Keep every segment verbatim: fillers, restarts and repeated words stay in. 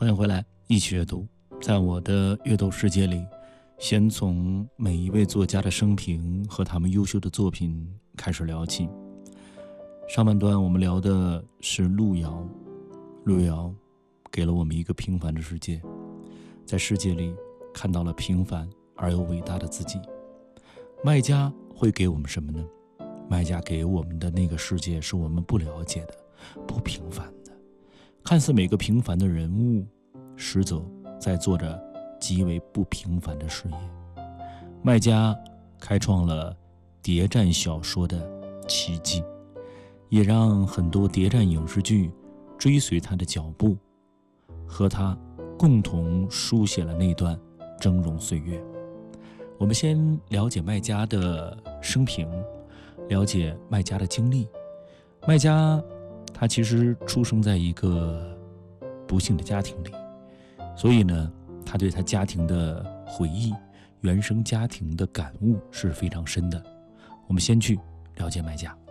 欢迎回来，一起阅读。在我的阅读世界里，先从每一位作家的生平和他们优秀的作品开始聊起。上半段我们聊的是路遥，路遥给了我们一个平凡的世界，在世界里看到了平凡而又伟大的自己。麦家会给我们什么呢？麦家给我们的那个世界是我们不了解的，不平凡的。看似每个平凡的人物，实则在做着极为不平凡的事业。麦家开创了谍战小说的奇迹，也让很多谍战影视剧追随他的脚步，和他共同书写了那段峥嵘岁月。我们先了解麦家的生平，了解麦家的经历。麦家他其实出生在一个不幸的家庭里，所以呢，他对他家庭的回忆、原生家庭的感悟是非常深的。我们先去了解麦家。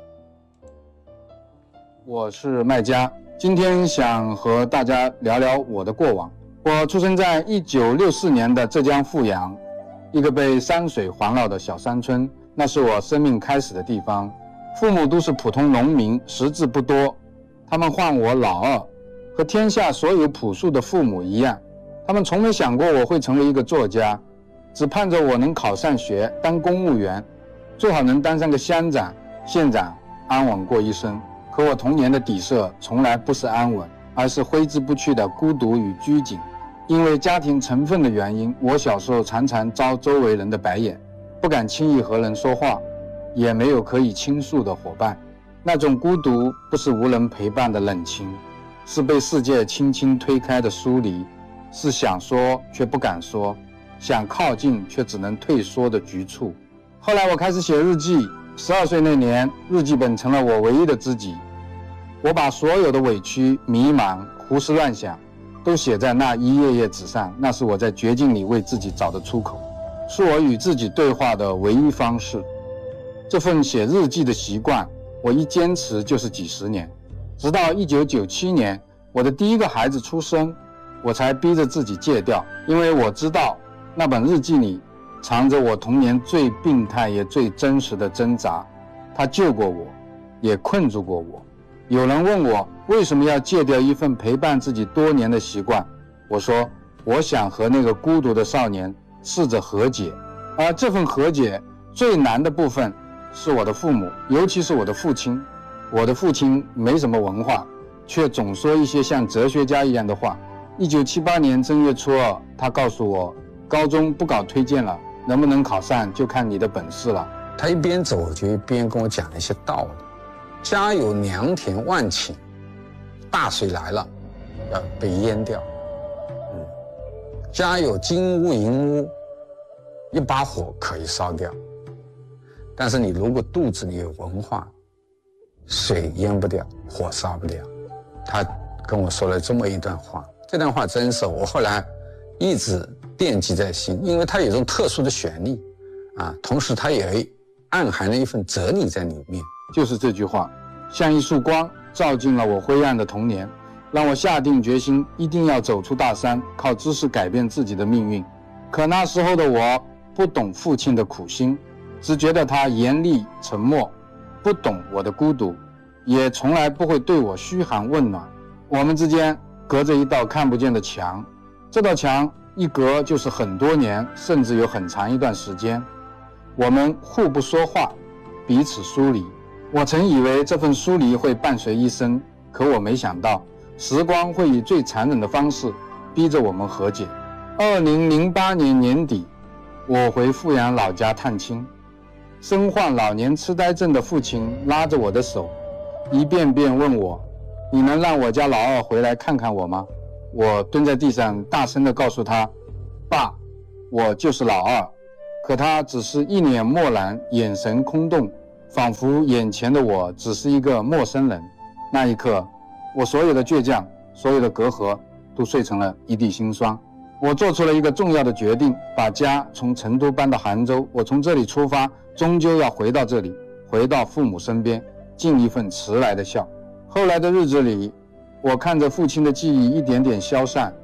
我是麦家，今天想和大家聊聊我的过往。我出生在一九六四年的浙江富阳，一个被山水环绕的小山村，那是我生命开始的地方。父母都是普通农民，识字不多。他们唤我老二，和天下所有朴素的父母一样，他们从没想过我会成为一个作家，只盼着我能考上学，当公务员，最好能当上个乡长、县长，安稳过一生。可我童年的底色从来不是安稳，而是挥之不去的孤独与拘谨。因为家庭成分的原因，我小时候常常遭周围人的白眼，不敢轻易和人说话，也没有可以倾诉的伙伴。那种孤独不是无人陪伴的冷清，是被世界轻轻推开的疏离，是想说却不敢说，想靠近却只能退缩的局促。后来我开始写日记，十二岁那年，日记本成了我唯一的知己。我把所有的委屈、迷茫、胡思乱想都写在那一页页纸上，那是我在绝境里为自己找的出口，是我与自己对话的唯一方式。这份写日记的习惯，我一坚持就是几十年，直到一九九七年，我的第一个孩子出生，我才逼着自己戒掉，因为我知道那本日记里藏着我童年最病态也最真实的挣扎，它救过我，也困住过我。有人问我为什么要戒掉一份陪伴自己多年的习惯，我说我想和那个孤独的少年试着和解，而这份和解最难的部分是我的父母，尤其是我的父亲。我的父亲没什么文化，却总说一些像哲学家一样的话。一九七八年正月初二，他告诉我，高中不搞推荐了，能不能考上就看你的本事了。 他一边走就一边跟我讲了一些道理。家有良田万顷，大水来了要被淹掉。嗯，家有金屋银屋，一把火可以烧掉。但是你如果肚子里有文化，水淹不掉，火烧不掉。他跟我说了这么一段话，这段话真是我后来一直惦记在心，因为它有一种特殊的旋律啊，同时它也暗含了一份哲理在里面。 就是这句话，像一束光照进了我灰暗的童年，让我下定决心一定要走出大山，靠知识改变自己的命运。可那时候的我不懂父亲的苦心，只觉得他严厉沉默，不懂我的孤独，也从来不会对我嘘寒问暖。我们之间隔着一道看不见的墙，这道墙一隔就是很多年，甚至有很长一段时间，我们互不说话，彼此疏离。我曾以为这份疏离会伴随一生，可我没想到时光会以最残忍的方式逼着我们和解。二零零八年年底，我回富阳老家探亲，身患老年痴呆症的父亲拉着我的手，一遍遍问我，你能让我家老二回来看看我吗？我蹲在地上大声地告诉他，爸，我就是老二。可他只是一脸漠然，眼神空洞，仿佛眼前的我只是一个陌生人。那一刻，我所有的倔强，所有的隔阂都碎成了一地心酸。我做出了一个重要的决定，把家从成都搬到杭州。我从这里出发，终究要回到这里，回到父母身边，尽一份迟来的孝。后来的日子里，我看着父亲的记忆一点点消散，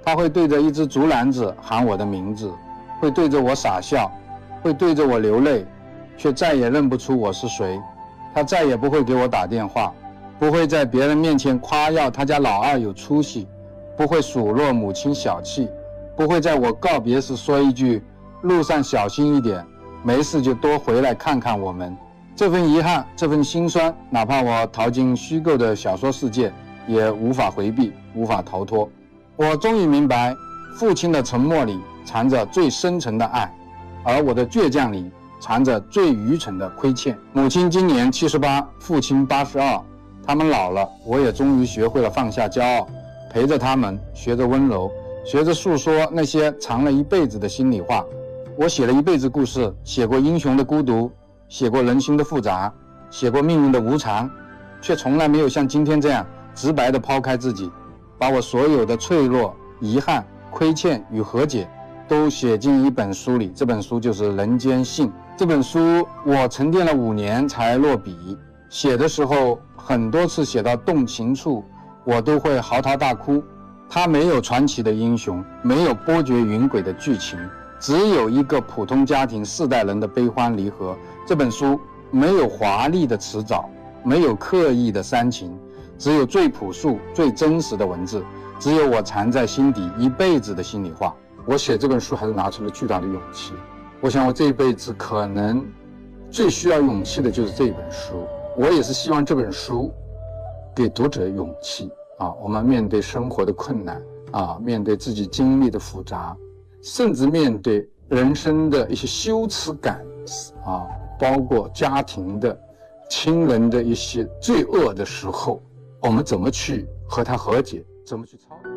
他会对着一只竹篮子喊我的名字，会对着我傻笑，会对着我流泪，却再也认不出我是谁。他再也不会给我打电话，不会在别人面前夸耀他家老二有出息，不会数落母亲小气，不会在我告别时说一句路上小心一点，没事就多回来看看我们。这份遗憾，这份心酸，哪怕我逃进虚构的小说世界，也无法回避，无法逃脱。我终于明白，父亲的沉默里藏着最深沉的爱，而我的倔强里藏着最愚蠢的亏欠。母亲今年七十八，父亲八十二，他们老了，我也终于学会了放下骄傲，陪着他们，学着温柔，学着诉说那些藏了一辈子的心里话。我写了一辈子故事，写过英雄的孤独，写过人心的复杂，写过命运的无常，却从来没有像今天这样直白地抛开自己，把我所有的脆弱、遗憾、亏欠与和解都写进一本书里。这本书就是《人间信》。这本书我沉淀了五年才落笔，写的时候很多次写到动情处，我都会嚎啕大哭。它没有传奇的英雄，没有波谲云诡的剧情，只有一个普通家庭四代人的悲欢离合。这本书没有华丽的辞藻，没有刻意的煽情，只有最朴素、最真实的文字，只有我藏在心底一辈子的心里话。我写这本书还是拿出了巨大的勇气。我想我这一辈子可能最需要勇气的就是这本书。我也是希望这本书给读者勇气啊，我们面对生活的困难啊，面对自己经历的复杂，甚至面对人生的一些羞耻感啊，包括家庭的、亲人的一些罪恶的时候，我们怎么去和他和解，怎么去操练。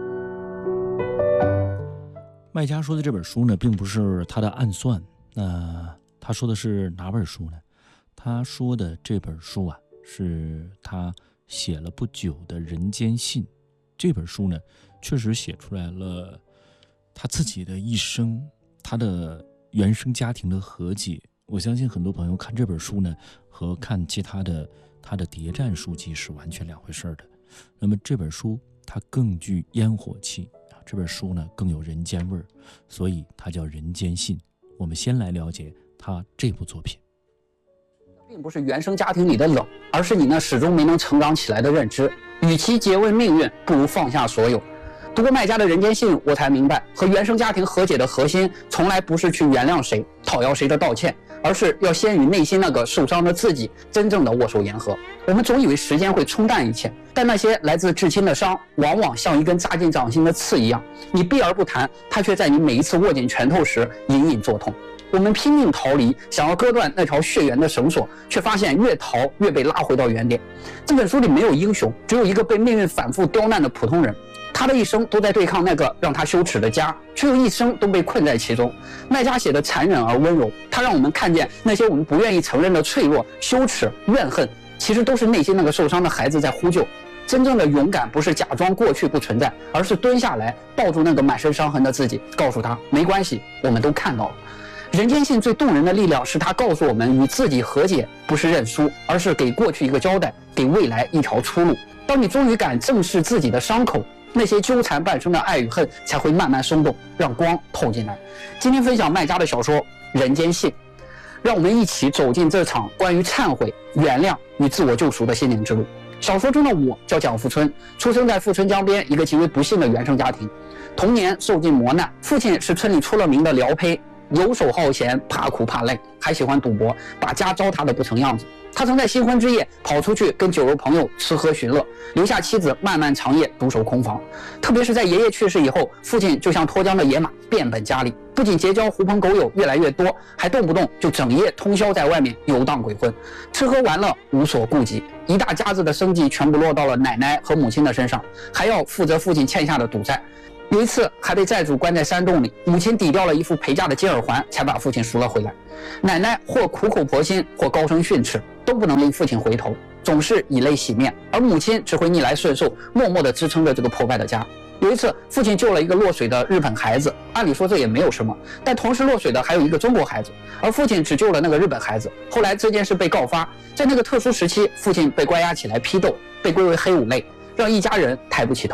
麦家说的这本书呢，并不是他的暗算，那他说的是哪本书呢？他说的这本书啊，是他写了不久的《人间信》。这本书呢，确实写出来了他自己的一生，他的原生家庭的和解。我相信很多朋友看这本书呢，和看其他的他的谍战书籍是完全两回事的。那么这本书它更具烟火气，这本书呢更有人间味儿，所以它叫《人间信》。我们先来了解他这部作品。 并不是原生家庭里的冷，而是你那始终没能成长起来的认知。与其诘问命运，不如放下所有。读过麦家的《人间信》，我才明白，和原生家庭和解的核心，从来不是去原谅谁，讨要谁的道歉，而是要先与内心那个受伤的自己真正的握手言和。我们总以为时间会冲淡一切，但那些来自至亲的伤，往往像一根扎进掌心的刺一样，你避而不谈，它却在你每一次握紧拳头时隐隐作痛。我们拼命逃离，想要割断那条血缘的绳索，却发现越逃越被拉回到原点。这本书里没有英雄，只有一个被命运反复刁难的普通人。他的一生都在对抗那个让他羞耻的家，却又一生都被困在其中。麦家写的残忍而温柔，他让我们看见那些我们不愿意承认的脆弱、羞耻、怨恨，其实都是内心那个受伤的孩子在呼救。真正的勇敢不是假装过去不存在，而是蹲下来抱住那个满身伤痕的自己，告诉他没关系，我们都看到了。人间信最动人的力量是他告诉我们，与自己和解不是认输，而是给过去一个交代，给未来一条出路。当你终于敢正视自己的伤口，那些纠缠半生的爱与恨才会慢慢松动，让光透进来。今天分享麦家的小说《人间信》，让我们一起走进这场关于忏悔、原谅与自我救赎的心灵之路。小说中的我叫蒋富春，出生在富春江边一个极为不幸的原生家庭，童年受尽磨难，父亲是村里出了名的辽胚，游手好闲，怕苦怕累，还喜欢赌博，把家糟蹋得不成样子。他曾在新婚之夜跑出去跟酒肉朋友吃喝寻乐，留下妻子漫漫长夜独守空房。特别是在爷爷去世以后，父亲就像脱缰的野马，变本加厉，不仅结交狐朋狗友越来越多，还动不动就整夜通宵在外面游荡鬼混，吃喝玩乐无所顾及，一大家子的生计全部落到了奶奶和母亲的身上，还要负责父亲欠下的赌债。有一次还被债主关在山洞里，母亲抵掉了一副陪嫁的金耳环，才把父亲赎了回来。奶奶或苦口婆心，或高声训斥，都不能令父亲回头，总是以泪洗面，而母亲只会逆来顺受，默默地支撑着这个破败的家。有一次，父亲救了一个落水的日本孩子，按理说这也没有什么，但同时落水的还有一个中国孩子，而父亲只救了那个日本孩子。后来这件事被告发，在那个特殊时期，父亲被关押起来批斗，被归为黑五类，让一家人抬不起头。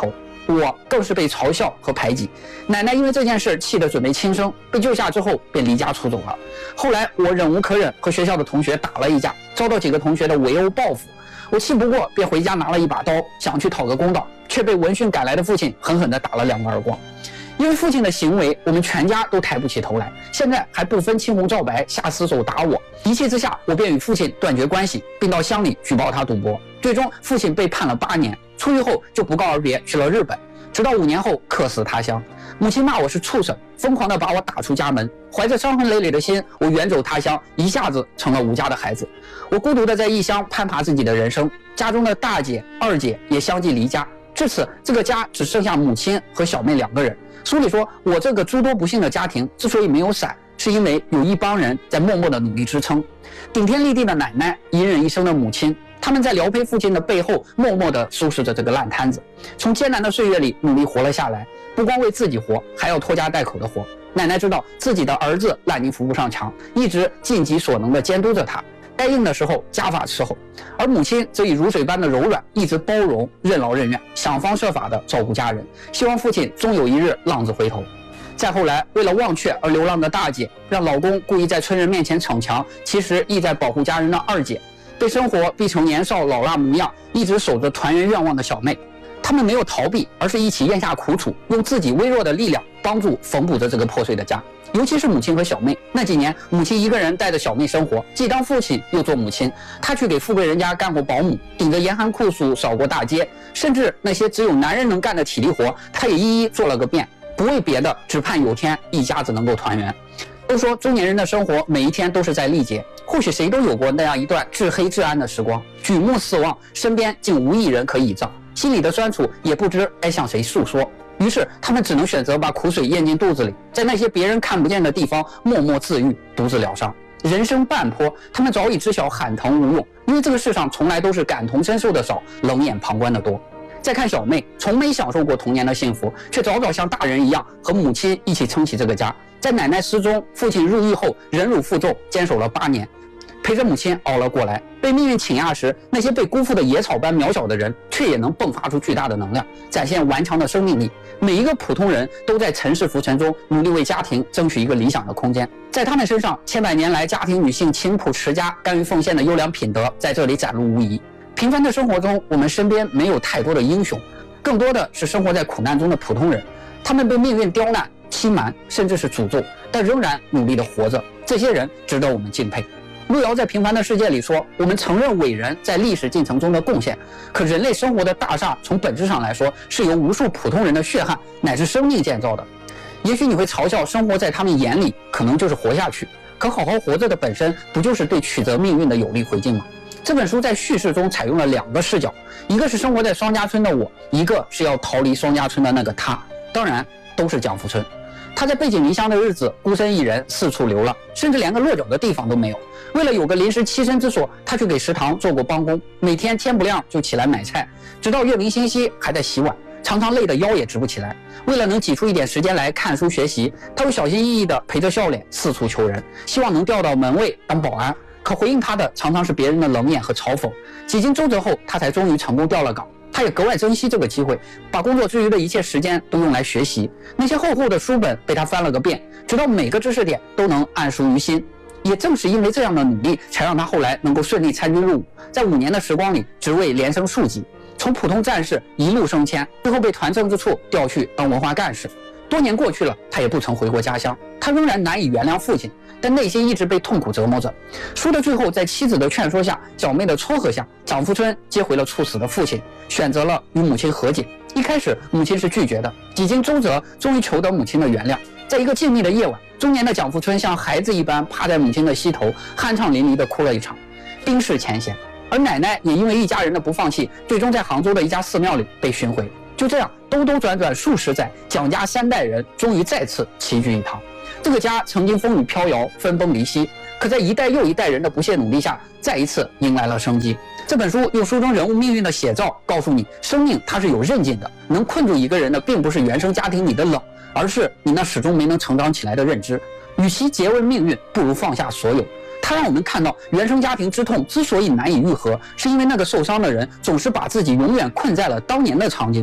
我更是被嘲笑和排挤。奶奶因为这件事气得准备轻生，被救下之后便离家出走了。后来我忍无可忍，和学校的同学打了一架，遭到几个同学的围殴报复。我气不过，便回家拿了一把刀，想去讨个公道，却被闻讯赶来的父亲狠狠地打了两个耳光。因为父亲的行为，我们全家都抬不起头来，现在还不分青红皂白下死手打我。一气之下，我便与父亲断绝关系，并到乡里举报他赌博。最终，父亲被判了八年，出狱后就不告而别去了日本，直到五年后客死他乡。母亲骂我是畜生，疯狂地把我打出家门。怀着伤痕累累的心，我远走他乡，一下子成了无家的孩子。我孤独地在异乡攀爬自己的人生，家中的大姐、二姐也相继离家。至此，这个家只剩下母亲和小妹两个人。书里说，我这个诸多不幸的家庭之所以没有散，是因为有一帮人在默默的努力支撑。顶天立地的奶奶，隐忍一生的母亲，他们在辽胚父亲的背后默默地收拾着这个烂摊子，从艰难的岁月里努力活了下来，不光为自己活，还要拖家带口的活。奶奶知道自己的儿子烂泥扶不上墙，一直尽己所能地监督着他，该硬的时候家法伺候，而母亲则以如水般的柔软，一直包容、任劳任怨，想方设法地照顾家人，希望父亲终有一日浪子回头。再后来，为了忘却而流浪的大姐，让老公故意在村人面前逞强，其实意在保护家人的二姐，被生活逼成年少老辣模样，一直守着团圆愿望的小妹，他们没有逃避，而是一起咽下苦楚，用自己微弱的力量帮助缝补着这个破碎的家。尤其是母亲和小妹，那几年母亲一个人带着小妹生活，既当父亲又做母亲。她去给富贵人家干过保姆，顶着严寒酷暑扫过大街，甚至那些只有男人能干的体力活，她也一一做了个遍。不为别的，只盼有天一家子能够团圆。都说中年人的生活每一天都是在历劫，或许谁都有过那样一段至黑至暗的时光，举目四望，身边竟无一人可倚仗，心里的酸楚也不知该向谁诉说。于是他们只能选择把苦水咽进肚子里，在那些别人看不见的地方默默自愈，独自疗伤。人生半坡，他们早已知晓喊疼无用，因为这个世上从来都是感同身受的少，冷眼旁观的多。再看小妹，从没享受过童年的幸福，却早早像大人一样和母亲一起撑起这个家。在奶奶失踪、父亲入狱后，忍辱负重，坚守了八年，陪着母亲熬了过来。被命运倾轧时，那些被辜负的野草般渺小的人，却也能迸发出巨大的能量，展现顽强的生命力。每一个普通人都在尘世浮沉中努力为家庭争取一个理想的空间。在他们身上，千百年来家庭女性勤朴持家、甘于奉献的优良品德在这里展露无遗。平凡的生活中，我们身边没有太多的英雄，更多的是生活在苦难中的普通人。他们被命运刁难、欺瞒，甚至是诅咒，但仍然努力地活着。这些人值得我们敬佩。路遥在《平凡的世界》里说，我们承认伟人在历史进程中的贡献，可人类生活的大厦从本质上来说，是由无数普通人的血汗乃至生命建造的。也许你会嘲笑生活在他们眼里可能就是活下去，可好好活着的本身，不就是对曲折命运的有力回敬吗？这本书在叙事中采用了两个视角，一个是生活在双家村的我，一个是要逃离双家村的那个他，当然都是蒋福春。他在背井离乡的日子，孤身一人四处流浪，甚至连个落脚的地方都没有。为了有个临时栖身之所，他去给食堂做过帮工，每天天不亮就起来买菜，直到月明星稀还在洗碗，常常累得腰也直不起来。为了能挤出一点时间来看书学习，他又小心翼翼地陪着笑脸四处求人，希望能调到门卫当保安。可回应他的常常是别人的冷眼和嘲讽。几经周折后，他才终于成功调了岗。他也格外珍惜这个机会，把工作之余的一切时间都用来学习。那些厚厚的书本被他翻了个遍，直到每个知识点都能暗熟于心。也正是因为这样的努力，才让他后来能够顺利参军入伍，在五年的时光里，职位连升数级，从普通战士一路升迁，最后被团政之处调去当文化干事。多年过去了，他也不曾回过家乡，他仍然难以原谅父亲，但内心一直被痛苦折磨着。书的最后，在妻子的劝说下，小妹的撮合下，蒋福春接回了猝死的父亲，选择了与母亲和解。一开始母亲是拒绝的，几经周折，终于求得母亲的原谅。在一个静谧的夜晚，中年的蒋福春像孩子一般趴在母亲的膝头，酣畅淋漓地哭了一场，冰释前嫌。而奶奶也因为一家人的不放弃，最终在杭州的一家寺庙里被寻回。就这样兜兜转转数十载，蒋家三代人终于再次齐聚一堂。这个家曾经风雨飘摇，分崩离析，可在一代又一代人的不懈努力下，再一次迎来了生机。这本书用书中人物命运的写照告诉你，生命它是有韧劲的，能困住一个人的并不是原生家庭里的冷，而是你那始终没能成长起来的认知。与其诘问命运，不如放下所有。它让我们看到，原生家庭之痛之所以难以愈合，是因为那个受伤的人总是把自己永远困在了当年的场景里。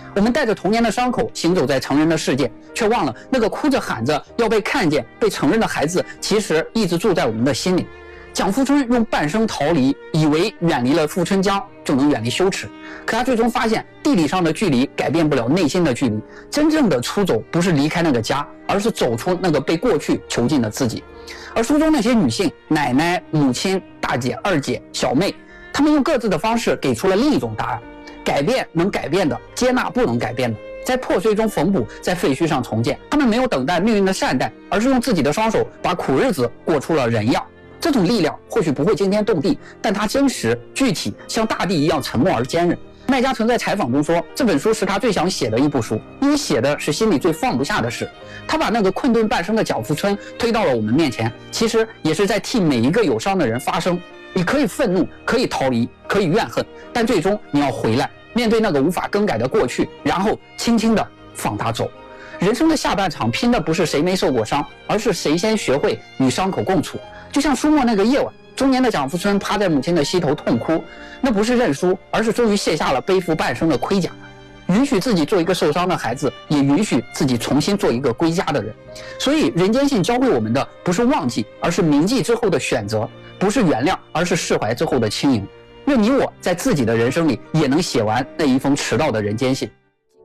我们带着童年的伤口行走在成人的世界，却忘了那个哭着喊着要被看见、被承认的孩子，其实一直住在我们的心里。蒋富春用半生逃离，以为远离了富春江就能远离羞耻，可他最终发现，地理上的距离改变不了内心的距离。真正的出走不是离开那个家，而是走出那个被过去囚禁的自己。而书中那些女性，奶奶、母亲、大姐、二姐、小妹，她们用各自的方式给出了另一种答案：改变能改变的，接纳不能改变的，在破碎中缝补，在废墟上重建。她们没有等待命运的善待，而是用自己的双手把苦日子过出了人样。这种力量或许不会惊天动地，但它真实具体，像大地一样沉默而坚韧。麦家曾在采访中说，这本书是他最想写的一部书，因为写的是心里最放不下的事。他把那个困顿半生的蒋富春推到了我们面前，其实也是在替每一个有伤的人发声。你可以愤怒，可以逃离，可以怨恨，但最终你要回来，面对那个无法更改的过去，然后轻轻地放他走。人生的下半场拼的不是谁没受过伤，而是谁先学会与伤口共处。就像书末那个夜晚，中年的蒋富春趴在母亲的膝头痛哭，那不是认输，而是终于卸下了背负半生的盔甲，允许自己做一个受伤的孩子，也允许自己重新做一个归家的人。所以人间性教会我们的不是忘记，而是铭记之后的选择；不是原谅，而是释怀之后的轻盈。愿你我在自己的人生里也能写完那一封迟到的人间信。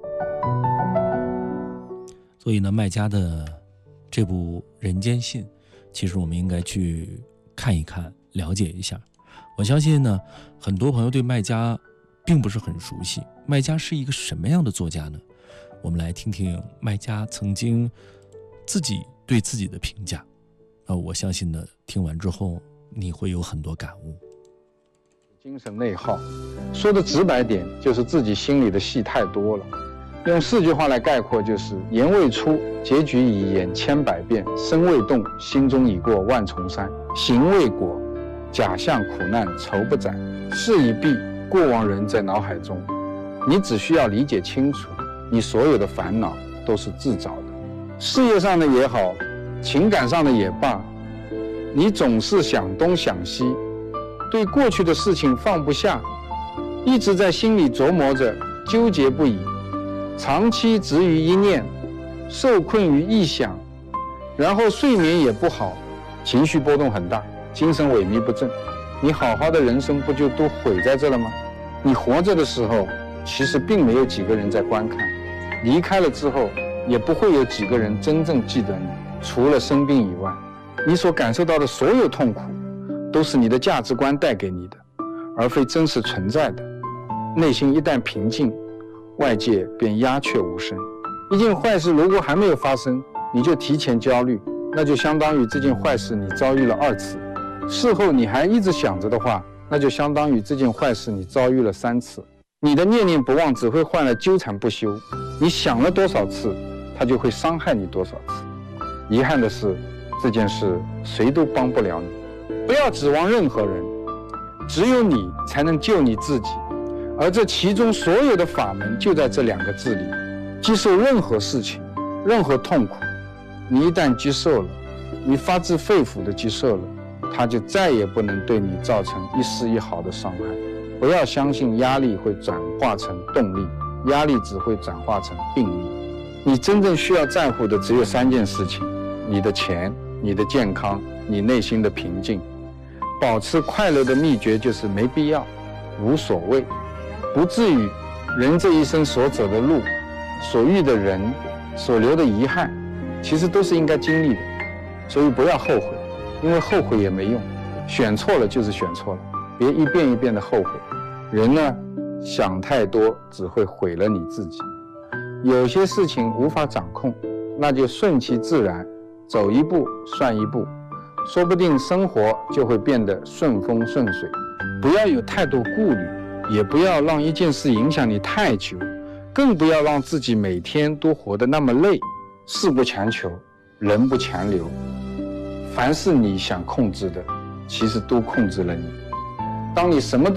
所以呢，麦家的这部《人间信》，其实我们应该去看一看，了解一下。我相信呢，很多朋友对麦家并不是很熟悉。麦家是一个什么样的作家呢？我们来听听麦家曾经自己对自己的评价。呃，我相信呢，听完之后你会有很多感悟。 精神内耗，说的直白点，就是自己心里的戏太多了。用四句话来概括，就是言未出，结局已演千百遍；身未动，心中已过万重山；行未果，假象苦难愁不展。事已毕，过往人在脑海中。你只需要理解清楚，你所有的烦恼都是自找的。事业上的也好，情感上的也罢，你总是想东想西，对过去的事情放不下，一直在心里琢磨着，纠结不已。长期执于一念，受困于臆想，然后睡眠也不好，情绪波动很大，精神萎靡不振。你好好的人生不就都毁在这了吗？你活着的时候，其实并没有几个人在观看，离开了之后，也不会有几个人真正记得你。除了生病以外，你所感受到的所有痛苦，都是你的价值观带给你的，而非真实存在的。内心一旦平静，外界便鸦雀无声。一件坏事如果还没有发生，你就提前焦虑，那就相当于这件坏事你遭遇了二次。事后你还一直想着的话，那就相当于这件坏事你遭遇了三次。你的念念不忘只会换来纠缠不休，你想了多少次，它就会伤害你多少次。遗憾的是，这件事谁都帮不了你。不要指望任何人，只有你才能救你自己。而这其中所有的法门就在这两个字里。接受任何事情，任何痛苦，你一旦接受了，你发自肺腑的接受了，它就再也不能对你造成一丝一毫的伤害。不要相信压力会转化成动力，压力只会转化成病力。你真正需要在乎的只有三件事情：你的钱、你的健康、你内心的平静。保持快乐的秘诀就是没必要，无所谓，不至于。人这一生所走的路，所遇的人，所留的遗憾，其实都是应该经历的。所以不要后悔，因为后悔也没用，选错了就是选错了，别一遍一遍的后悔。人呢，想太多只会毁了你自己。有些事情无法掌控，那就顺其自然，走一步算一步，说不定生活就会变得顺风顺水。不要有太多顾虑，也不要让一件事影响你太久，更不要让自己每天都活得那么累。事不强求，人不强留，凡是你想控制的，其实都控制了你。当你什么